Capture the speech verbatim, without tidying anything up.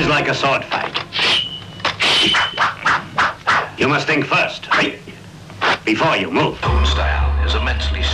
is like a sword fight. You must think first, before you move. Own style is immensely